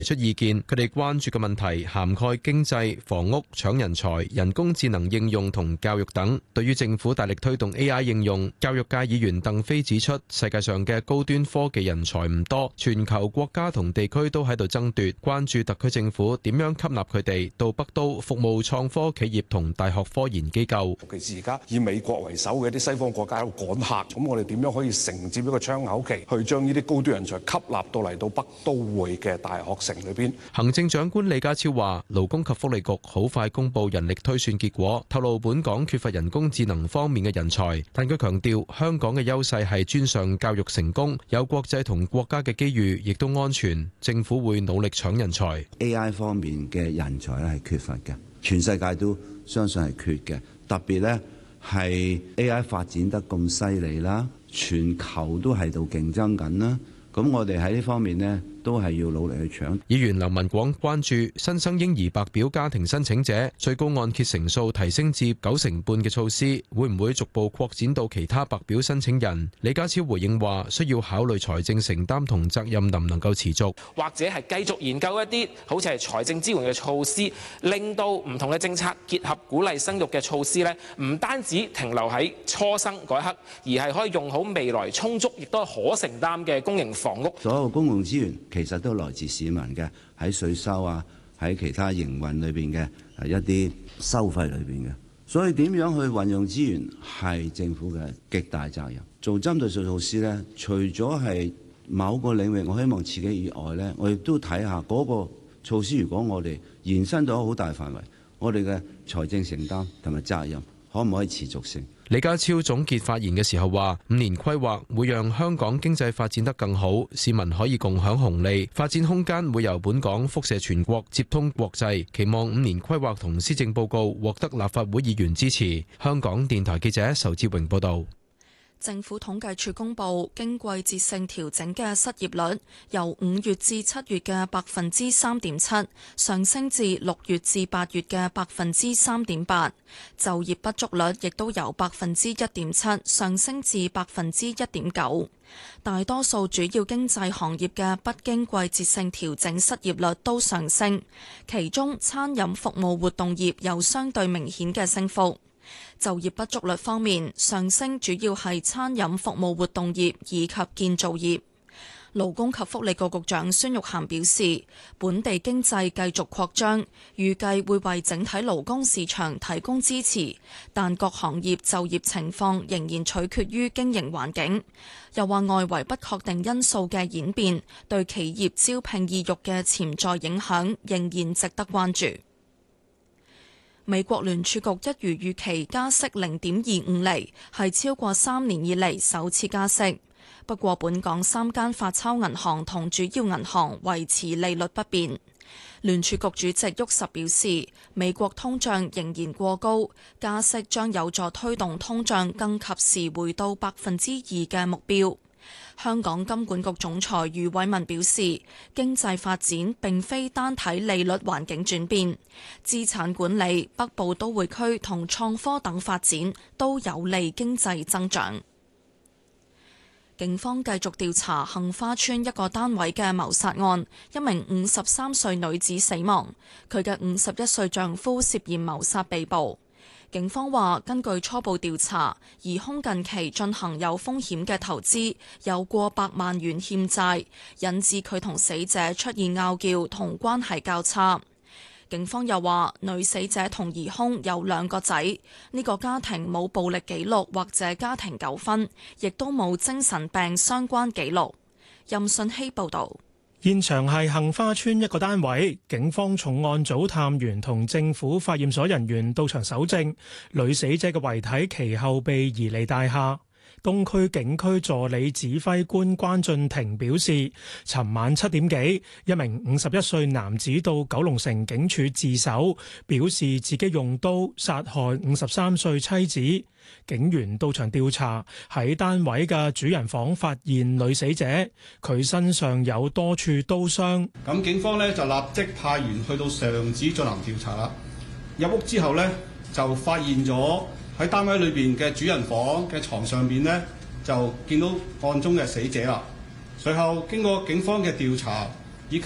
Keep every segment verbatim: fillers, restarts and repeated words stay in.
提出意見，佢哋關注嘅問題涵蓋經濟、房屋、搶人才、人工智能應用同教育等。對於政府大力推動 A I 應用，教育界議員鄧飛指出，世界上嘅高端科技人才唔多，全球國家同地區都喺度爭奪，關注特區政府點樣吸納佢哋到北都服務創科企業同大學科研機構。 尤其是而家以美國為首嘅一啲西方國家喺度趕客，咁我哋點樣可以承接一個窗口期，去將呢啲高端人才吸納到嚟到北都會嘅大學城裏邊？ 行政長官李家超話，勞工及福利局好快公布人力推算結果，透露本港缺乏人工智能方面嘅人才，但佢強調香港嘅優勢係專上教育成功，有國際同國家嘅機遇，亦都安全。政府會努力搶人才。 A I 方面嘅人才咧係缺乏嘅，全世界都相信係缺嘅，特別咧係 A I 發展得咁犀利啦，全球都喺度競爭緊啦，咁我哋喺呢方面呢，都係要努力去搶。 議員林文廣關注新生嬰兒白表家庭申請者最高按揭成數提升至九成半嘅措施，會唔會逐步擴展到其他白表申請人？李家超回應話，需要考慮財政承擔同責任能唔能夠持續， 或者係繼續研究一啲好似係財政支援嘅措施，令到唔同嘅政策結合鼓勵生育嘅措施呢，唔單止停留喺初生嗰一刻，而係可以用好未來充足亦都係可承擔嘅公營房屋。 所有公共資源其實都來自市民嘅，喺稅收啊，喺其他營運裏邊嘅係一啲收費裏邊嘅，所以點樣去運用資源係政府嘅極大責任。做針對性措施呢，除咗係某個領域，我希望刺激以外呢，我亦都睇下嗰個措施，如果我哋延伸到好大範圍，我哋嘅財政承擔同埋責任可唔可以持續性？ 李家超總結發言嘅時候話，五年規劃會讓香港經濟發展得更好，市民可以共享紅利，發展空間會由本港輻射全國，接通國際。期望五年規劃同施政報告獲得立法會議員支持。香港電台記者仇志榮報道。 政府統計處公布，經季節性調整嘅失業率由五月至七月嘅百分之三點七上升至六月至八月嘅百分之三點八，就業不足率亦都由百分之一點七上升至百分之一點九。大多數主要經濟行業嘅不經季節性調整失業率都上升，其中餐飲服務活動業有相對明顯嘅升幅。就業不足率方面，上升主要係餐飲服務活動業以及建造業。勞工及福利局局長孫玉菡表示，本地經濟繼續擴張，預計會為整體勞工市場提供支持，但各行業就業情況仍然取決於經營環境。又話外圍不確定因素嘅演變對企業招聘意欲嘅潛在影響仍然值得關注。美國聯儲局一如預期加息零點二五厘，係超過三年以嚟首次加息。不過，本港三間發鈔銀行同主要銀行維持利率不變。聯儲局主席沃什表示，美國通脹仍然過高，加息將有助推動通脹更及時回到百分之二嘅目標。香港金管局總裁余偉文表示，經濟發展並非單睇利率環境轉變，資產管理、北部都會區同創科等發展都有利經濟增長。警方繼續調查杏花邨一個單位嘅謀殺案，一名五十三歲女子死亡，佢嘅五十一歲丈夫涉嫌謀殺被捕。警方話，根據初步調查，疑兇近期進行有風險嘅投資，有過百萬元欠債，引致佢同死者出現拗撬同關係較差。警方又話，女死者同疑兇有兩個仔，呢個家庭冇暴力記錄或者家庭糾紛，亦都冇精神病相關記錄。任信希報導。 現場係杏花邨一個單位，警方重案組探員同政府化驗所人員到場搜證，女死者嘅遺體其後被移離大廈。東區警區助理指揮官關俊廷表示，尋晚七點幾，一名五十一歲男子到九龍城警署自首，表示自己用刀殺害五十三歲妻子。警員到場調查，喺單位嘅主人房發現女死者，佢身上有多處刀傷。 咁警方呢就立即派員去到上址進行調查啦。入屋之後呢，就發現咗喺單位裏邊嘅主人房嘅床上邊呢，就見到案中嘅死者啦。隨後經過警方嘅調查以及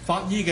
法醫嘅